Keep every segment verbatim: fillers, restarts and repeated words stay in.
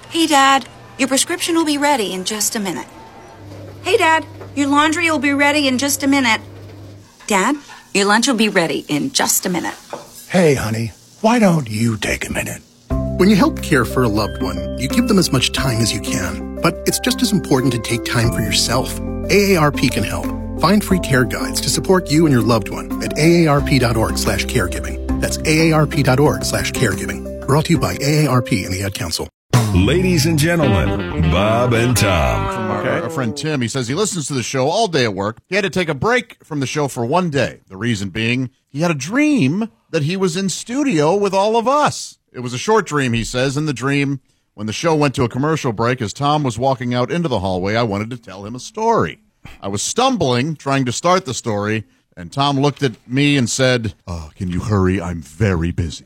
Hey, Dad, your prescription will be ready in just a minute. Hey, Dad, your laundry will be ready in just a minute. Dad, your lunch will be ready in just a minute. Hey, honey, why don't you take a minute? When you help care for a loved one, you give them as much time as you can. But it's just as important to take time for yourself. A A R P can help. Find free care guides to support you and your loved one at aarp.org slash caregiving. That's aarp.org slash caregiving. Brought to you by A A R P and the Ad Council. Ladies and gentlemen, Bob and Tom. From our, our friend Tim, he says he listens to the show all day at work. He had to take a break from the show for one day. The reason being, he had a dream that he was in studio with all of us. It was a short dream, he says. In the dream, when the show went to a commercial break, as Tom was walking out into the hallway, I wanted to tell him a story. I was stumbling, trying to start the story, and Tom looked at me and said, oh, can you hurry? I'm very busy.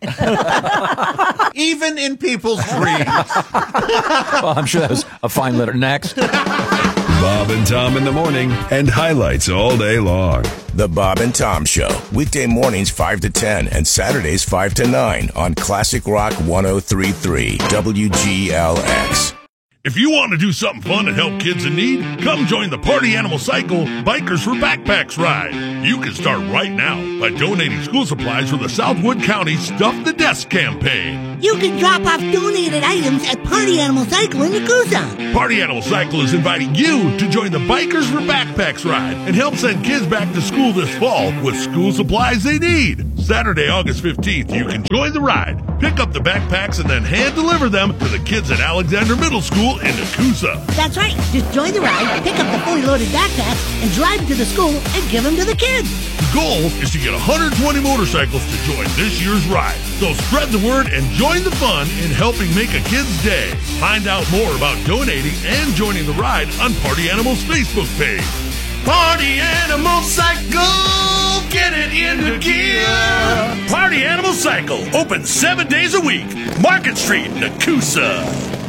Even in people's dreams. Well, I'm sure that was a fine letter. Next. Bob and Tom in the morning and highlights all day long. The Bob and Tom Show, weekday mornings five to ten and Saturdays five to nine on Classic Rock one oh three point three W G L X. If you want to do something fun and help kids in need, come join the Party Animal Cycle Bikers for Backpacks ride. You can start right now by donating school supplies for the Southwood County Stuff the Desk campaign. You can drop off donated items at Party Animal Cycle in Nakusa. Party Animal Cycle is inviting you to join the Bikers for Backpacks ride and help send kids back to school this fall with school supplies they need. Saturday, August fifteenth, you can join the ride, pick up the backpacks, and then hand deliver them to the kids at Alexander Middle School in Nakusa. That's right. Just join the ride, pick up the fully loaded backpack, and drive them to the school and give them to the kids. The goal is to get one hundred twenty motorcycles to join this year's ride. So spread the word and join the fun in helping make a kid's day. Find out more about donating and joining the ride on Party Animal's Facebook page. Party Animal Cycle, get it into gear. Party Animal Cycle, open seven days a week. Market Street, Nakusa.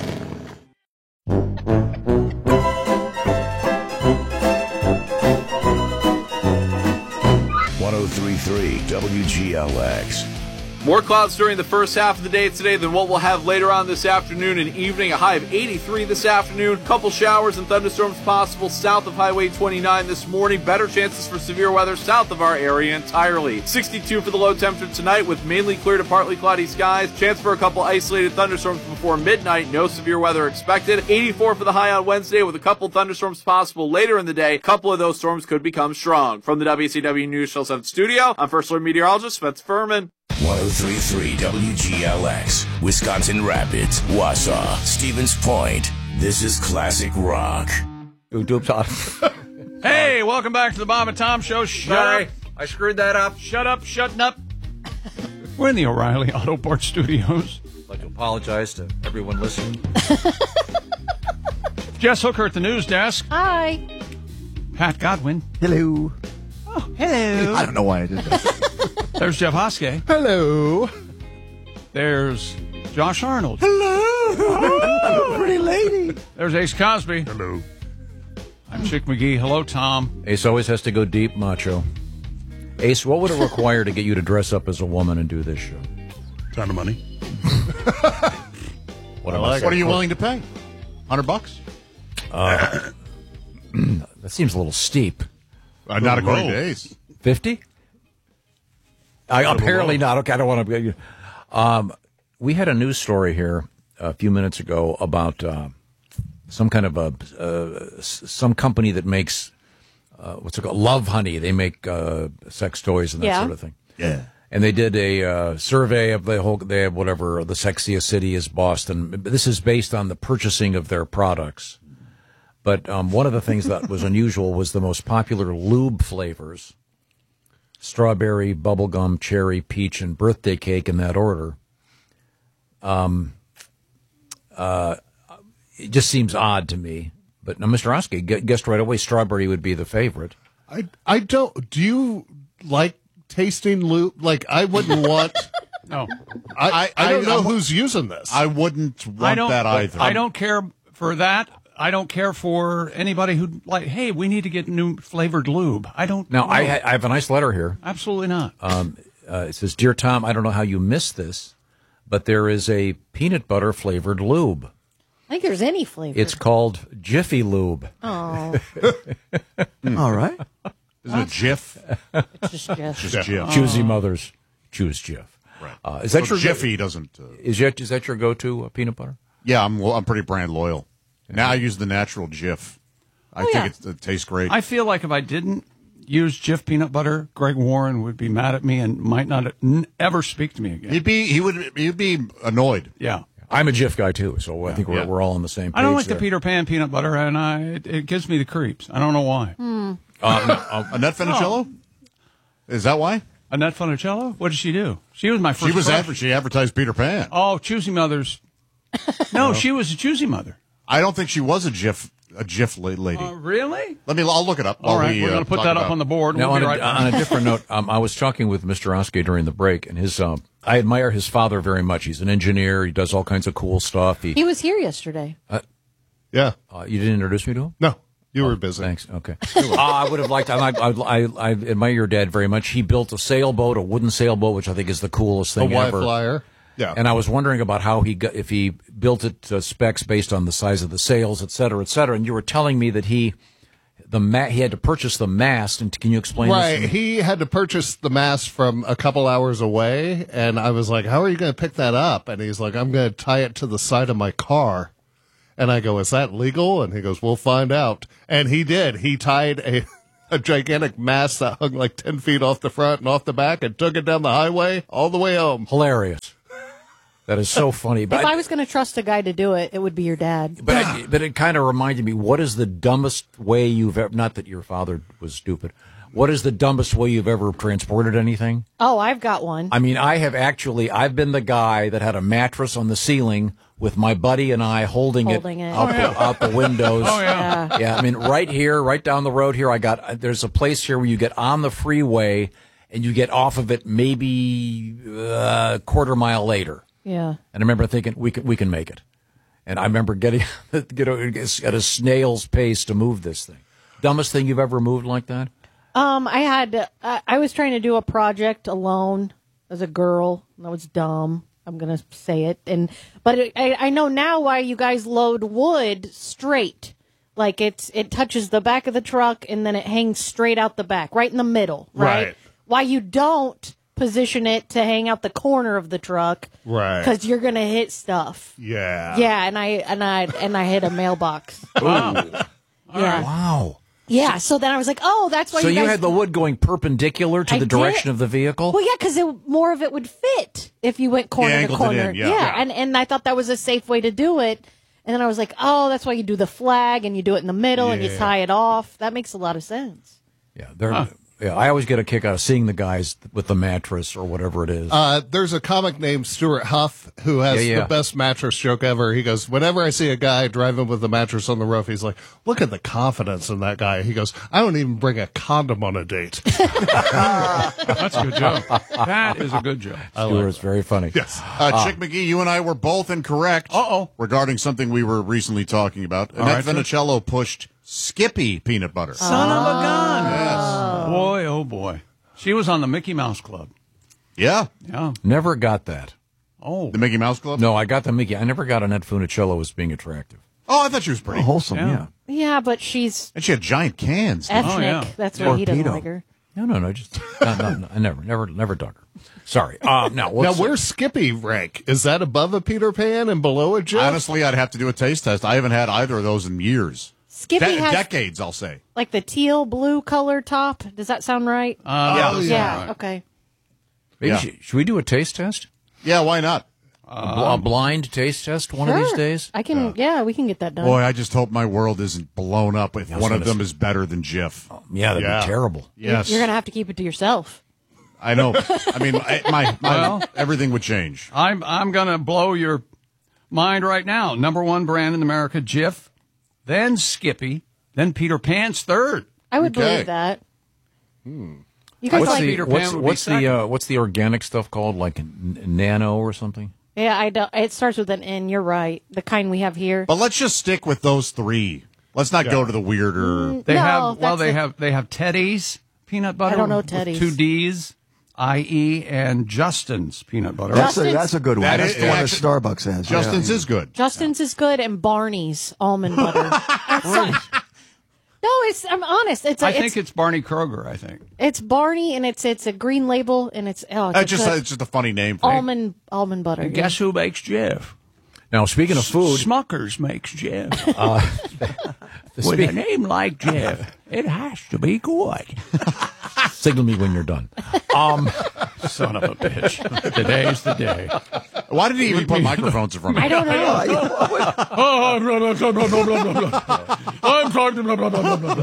one oh three point three W G L X. More clouds during the first half of the day today than what we'll have later on this afternoon and evening. A high of eighty-three this afternoon. Couple showers and thunderstorms possible south of Highway twenty-nine this morning. Better chances for severe weather south of our area entirely. sixty-two for the low temperature tonight with mainly clear to partly cloudy skies. Chance for a couple isolated thunderstorms before midnight. No severe weather expected. eighty-four for the high on Wednesday with a couple thunderstorms possible later in the day. A couple of those storms could become strong. From the W C W News Show seven studio, I'm First Alert Meteorologist Spencer Furman. one oh three point three W G L X, Wisconsin Rapids, Wausau, Stevens Point. This is Classic Rock. Hey, welcome back to the Bob and Tom Show. Shut Sorry, up. I screwed that up. Shut up, shutting up. We're in the O'Reilly Auto Parts Studios. I'd like to apologize to everyone listening. Jess Hooker at the news desk. Hi. Pat Godwin. Hello. Oh, hello. I don't know why I did that. There's Jeff Hoskey. Hello. There's Josh Arnold. Hello. Oh, pretty lady. There's Ace Cosby. Hello. I'm Chick McGee. Hello, Tom. Ace always has to go deep, macho. Ace, what would it require to get you to dress up as a woman and do this show? Ton of money. What, I like what are you willing to pay? Hundred bucks? Uh, that seems a little steep. Uh, not according to Ace. Fifty? I, apparently not. Okay, I don't want to. Um, we had a news story here a few minutes ago about uh, some kind of a uh, some company that makes uh, what's it called? Love Honey. They make uh, sex toys and that Yeah. sort of thing. Yeah. And they did a uh, survey of the whole. They have whatever the sexiest city is Boston. This is based on the purchasing of their products. But um, one of the things that was unusual was the most popular lube flavors: strawberry, bubblegum, cherry, peach, and birthday cake in that order. Um, uh, it just seems odd to me. But now, Mister Oskey guessed right away strawberry would be the favorite. I I don't. Do you like tasting lube? Like I wouldn't want. No, I I, I don't I, know I'm, who's using this. I wouldn't want I don't, that either. I don't care for that. I don't care for anybody who like. Hey, we need to get new flavored lube. I don't. Now know. I, I have a nice letter here. Absolutely not. Um, uh, it says, "Dear Tom, I don't know how you missed this, but there is a peanut butter flavored lube." think there's any flavor. It's called Jiffy Lube. Oh. All right. Isn't it Jif? It's just Jif. Just Jif. Choosy mothers choose Jif. Right. Uh, is that So your Jiffy doesn't? Uh, Is that is that your go-to uh, peanut butter? yeah, I'm I'm pretty brand loyal. Now I use the natural Jif. I Oh, think yeah. it's, it tastes great. I feel like if I didn't use Jif peanut butter, Greg Warren would be mad at me and might not n- ever speak to me again. He'd be he would he'd be annoyed. Yeah. I'm a Jif guy too, so I think we're Yeah. we're all on the same page. I don't like there. the Peter Pan peanut butter, and I it, it gives me the creeps. I don't know why. Hmm. Uh, no, uh, Annette Funicello? Is that why? Annette Funicello? What did she do? She was my first. She was crush. adver- she advertised Peter Pan. Oh, Choosy Mothers. No, she was a Choosy Mother. I don't think she was a Jif a Jif la- lady. Uh, really? Let me. I'll look it up. All while right, we, we're uh, going to put talk that up about- on the board. Now, We'll on, be a, right back. on a different note, um, I was talking with Mister Oskey during the break, and his um, I admire his father very much. He's an engineer. He does all kinds of cool stuff. He, He was here yesterday. Yeah. uh, you didn't introduce me to him? No, you were busy. Thanks. Okay. uh, I would have liked. I, I, I, I admire your dad very much. He built a sailboat, a wooden sailboat, which I think is the coolest A thing Y ever. flyer. Yeah. And I was wondering about how he got, if he built it to specs based on the size of the sails, et cetera, et cetera. And you were telling me that he the ma- he had to purchase the mast. And can you explain Right. this to me? He had to purchase the mast from a couple hours away. And I was like, how are you going to pick that up? And he's like, I'm going to tie it to the side of my car. And I go, is that legal? And he goes, we'll find out. And he did. He tied a, a gigantic mast that hung like ten feet off the front and off the back and took it down the highway all the way home. Hilarious. That is so funny. But If I was going to trust a guy to do it, it would be your dad. But I, but it kind of reminded me, what is the dumbest way you've ever, not that your father was stupid, what is the dumbest way you've ever transported anything? Oh, I've got one. I mean, I have actually, I've been the guy that had a mattress on the ceiling with my buddy and I holding, Holding it, it. Out, Oh, the, yeah. out the windows. Oh, yeah. Yeah, I mean, right here, right down the road here, I got, there's a place here where you get on the freeway and you get off of it maybe uh, a quarter mile later. Yeah. And I remember thinking, we can, we can make it. And I remember getting get a, at a snail's pace to move this thing. Dumbest thing you've ever moved like that? Um, I had, uh, I was trying to do a project alone as a girl. That was dumb. I'm going to say it. And, but it, I, I know now why you guys load wood straight. Like it's, it touches the back of the truck and then it hangs straight out the back, right in the middle, right? Right. Why you don't position it to hang out the corner of the truck. Right. Because you're going to hit stuff. Yeah. Yeah. And I, and I, and I hit a mailbox. Wow. Yeah. Wow. Yeah. So then I was like, oh, that's why So you you guys had the wood going perpendicular to I the direction did. of the vehicle? Well, yeah, because more of it would fit if you went corner You to angled it corner. in, yeah. Yeah. and and I thought that was a safe way to do it. And then I was like, oh, that's why you do the flag and you do it in the middle and you Yeah. tie it off. That makes a lot of sense. Yeah, they're, yeah, I always get a kick out of seeing the guys with the mattress or whatever it is. Uh, there's a comic named Stuart Huff who has Yeah, yeah. the best mattress joke ever. He goes, whenever I see a guy driving with a mattress on the roof, he's like, look at the confidence in that guy. He goes, I don't even bring a condom on a date. That's a good joke. That is a good joke. Stuart's very funny. Yes. Uh, Chick McGee, you and I were both incorrect. Uh-oh. Regarding something we were recently talking about. Annette right, sir. Funicello pushed Skippy peanut butter. Son of a gun. Yes. Boy, oh boy. She was on the Mickey Mouse Club. Yeah. Yeah. Never got that. Oh. The Mickey Mouse Club? No, I got the Mickey. I never got Annette Funicello as being attractive. Oh, I thought she was pretty. Wholesome, Yeah. yeah. Yeah, but she's And she had giant cans. ethnic. Oh, yeah. That's why he doesn't Torpedo. like her. No, no, no. Just no, no, no, I never, never, never dug her. Sorry. Uh, now, Now, what's, where's Skippy rank? Is that above a Peter Pan and below a Jif? Honestly, I'd have to do a taste test. I haven't had either of those in years. Skippy De- has decades, I'll say. like the teal blue color top. Does that sound right? Uh, Yeah. that does yeah. sound right. Okay. maybe Yeah. should, should we do a taste test? Yeah, why not? a blind taste test one of these Sure. days? I can. yeah, we can get that done. Boy, I just hope my world isn't blown up if I was one of gonna them say- is better than Jif. Yeah, that'd Yeah. be terrible. Yes. You're gonna have to keep it to yourself. I know. I mean, I, my, my Well- everything would change. I'm I'm gonna blow your mind right now. Number one brand in America, Jif, then Skippy, then Peter Pan's third. I would Okay. believe that. You guys What's like? the Peter Pan what's, would be what's the second. uh, what's the organic stuff called? Like n- nano or something? Yeah, I don't. It starts with an N. You're right. The kind we have here. But let's just stick with those three. Let's not go to the weirder. They No, have well, that's they it. have they have Teddy's peanut butter. I don't know with Teddy's. Two D's. I E, and Justin's peanut butter. That's a, that's a good one. That That's is- the one that actually- Starbucks has. Justin's yeah. is good. Justin's is good, and Barney's almond butter. That's like- no, it's. I'm honest. It's. A, I it's, think it's Barney Kroger, I think. it's Barney, and it's it's a green label, and it's oh, it's Uh, a just, good it's just a funny name for it. almond almond butter. And yeah. guess who makes Jeff? Now, speaking of food, Smuckers makes Jeff. uh, With speak- a name like Jeff, it has to be good. signal me when you're done. Um, Son of a bitch. Today's the day. Why did he even put microphones in front of I me? don't know. Oh, blah, blah, blah, blah, blah, blah, blah, blah. I'm talking blah, blah, blah, blah, blah,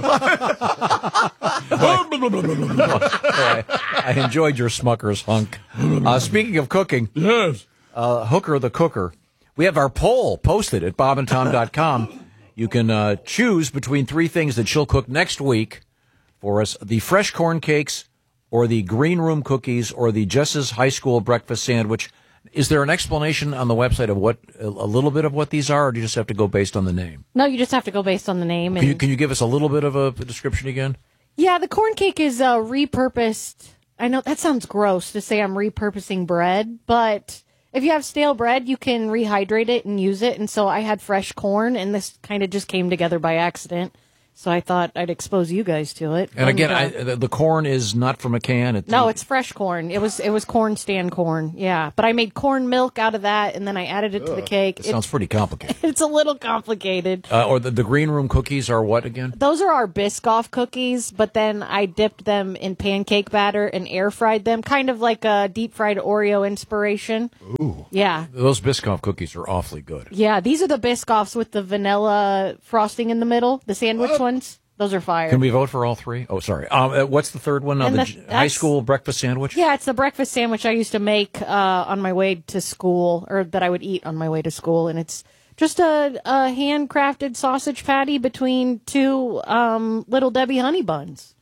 blah. Oh, blah, blah, blah, blah, blah, blah. I, I enjoyed your Smucker's hunk. Uh, speaking of cooking, Yes. uh, Hooker the Cooker, we have our poll posted at bob and tom dot com. You can uh, choose between three things that she'll cook next week for us: the fresh corn cakes, or the green room cookies, or the Jess's High School breakfast sandwich. Is there an explanation on the website of what a little bit of what these are, or do you just have to go based on the name? No, you just have to go based on the name. And Can you, can you give us a little bit of a description again? yeah, the corn cake is uh, repurposed. I know that sounds gross to say I'm repurposing bread, but if you have stale bread, you can rehydrate it and use it. And so I had fresh corn, and this kind of just came together by accident. So I thought I'd expose you guys to it. And again, uh, I, the, the corn is not from a can. It's, no, it's fresh corn. It was it was corn stand corn. Yeah, but I made corn milk out of that, and then I added it to the cake. It sounds pretty complicated. It's a little complicated. Uh, or the, the green room cookies are what again? Those are our Biscoff cookies, but then I dipped them in pancake batter and air fried them, kind of like a deep fried Oreo inspiration. Ooh. Yeah. Those Biscoff cookies are awfully good. Yeah, these are the Biscoffs with the vanilla frosting in the middle, the sandwich ones. Those are fire. Can we vote for all three? Oh, sorry. Um, uh, what's the third one? Uh, And the the- j- high that's- school breakfast sandwich? Yeah, it's the breakfast sandwich I used to make uh, on my way to school, or that I would eat on my way to school, and it's just a, a handcrafted sausage patty between two um, Little Debbie honey buns.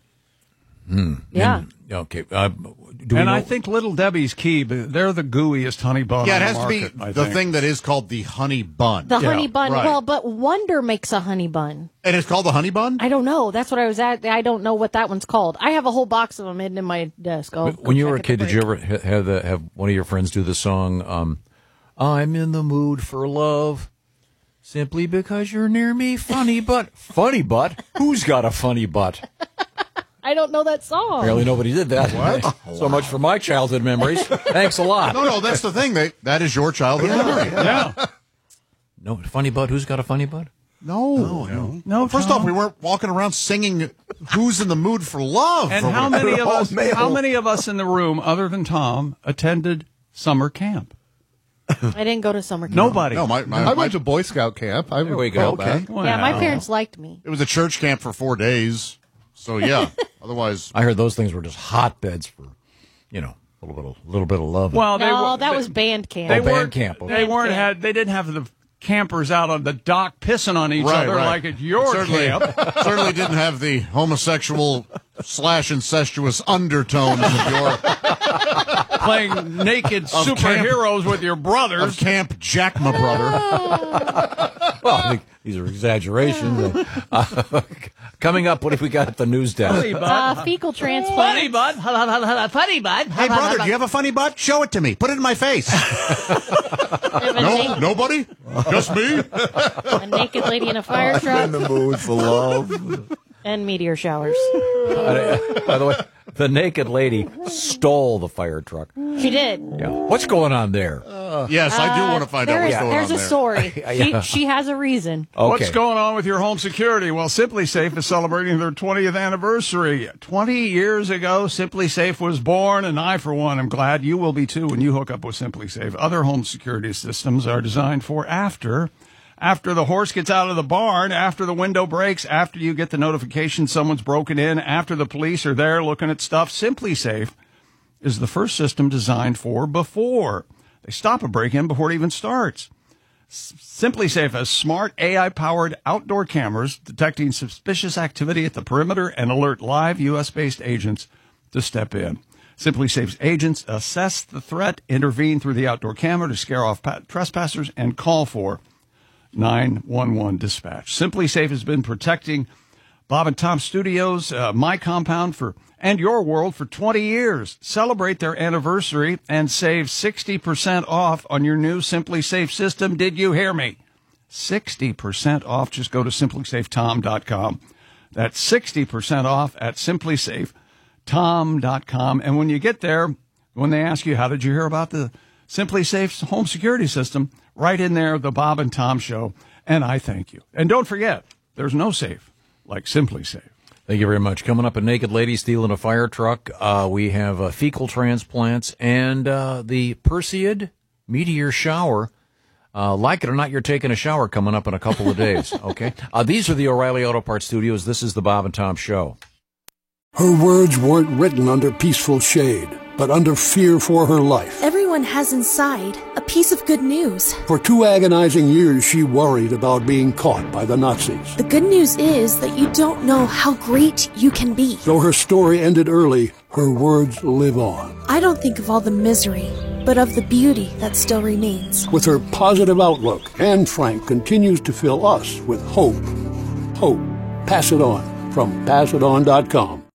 Hmm. Yeah. And- okay. Uh, do we and know- I think Little Debbie's key, but they're the gooeyest honey bun Yeah, it on has the to be market, I the think. thing that is called the honey bun. The honey bun. Right. Well, but Wonder makes a honey bun. And it's called the honey bun? I don't know. That's what I was at. I don't know what that one's called. I have a whole box of them hidden in my desk. I'll go when you check were a at the kid, did you break. ever ha- have the, have one of your friends do the song, um, I'm in the mood for love, simply because you're near me, funny butt. Funny butt? Who's got a funny butt? I don't know that song. Apparently nobody did that. What? So much for my childhood memories. Thanks a lot. No, no, that's the thing. They, that is your childhood memory. Yeah. No, funny butt? Who's got a funny butt? No, no, No, First Tom. off, we weren't walking around singing "Who's in the Mood for Love." And over how there. many of us? male. How many of us in the room, other than Tom, attended summer camp? I didn't go to summer camp. Nobody. No, my, my, I my- went to Boy Scout camp. I There we go. felt that. Well, Yeah, my parents liked me. it was a church camp for four days. So yeah. Otherwise, I heard those things were just hotbeds for, you know, a little bit of, little bit of love. Well, they No, were, that they, was band camp. They Oh, band weren't. camp, okay. They weren't Band had. They didn't have the campers out on the dock pissing on each right, other right. like at your certainly, camp. certainly didn't have the homosexual slash incestuous undertones of your Playing naked Of camp- superheroes with your brothers. of Camp Jack, my brother. Well, I think these are exaggerations. Uh, coming up, what have we got at the news desk? Uh, fecal transplant. bud. Funny bud. Hey, brother, do you have a funny butt? Show it to me. Put it in my face. no, nobody? Just me? A naked lady in a fire truck In the mood for love. and meteor showers. By the way, the naked lady stole the fire truck. She did. Yeah. What's going on there? Yes, I do want to find out There what's is- going there's on a there. story. Yeah. She, she has a reason. Okay. What's going on with your home security? Well, Simply Safe is celebrating their twentieth anniversary. twenty years ago, Simply Safe was born, and I, for one, am glad you will be too when you hook up with Simply Safe. Other home security systems are designed for after. After the horse gets out of the barn, after the window breaks, after you get the notification someone's broken in, after the police are there looking at stuff, Simply Safe is the first system designed for before. They stop a break-in before it even starts. Simply Safe has smart A I-powered outdoor cameras detecting suspicious activity at the perimeter and alert live U S-based agents to step in. Simply Safe's agents assess the threat, intervene through the outdoor camera to scare off pa- trespassers, and call for nine one one dispatch. Simply Safe has been protecting Bob and Tom Studios, uh, my compound for and your world for twenty years. Celebrate their anniversary and save sixty percent off on your new Simply Safe system. Did you hear me? sixty percent off. Just go to simply safe tom dot com. That's sixty percent off at simply safe tom dot com. And when you get there, when they ask you, how did you hear about the Simply Safe home security system? Right in there, the Bob and Tom Show. And I thank you. And don't forget, there's no safe like Simply Safe. Thank you very much. Coming up, a naked lady stealing a fire truck. Uh, we have uh, fecal transplants and uh, the Perseid meteor shower. Uh, like it or not, you're taking a shower coming up in a couple of days. Okay. Uh, these are the O'Reilly Auto Parts Studios. This is the Bob and Tom Show. Her words weren't written under peaceful shade, but under fear for her life. Everyone has inside a piece of good news. For two agonizing years, she worried about being caught by the Nazis. The good news is that you don't know how great you can be. Though her story ended early, her words live on. I don't think of all the misery, but of the beauty that still remains. With her positive outlook, Anne Frank continues to fill us with hope. Hope. Pass it on from pass it on dot com.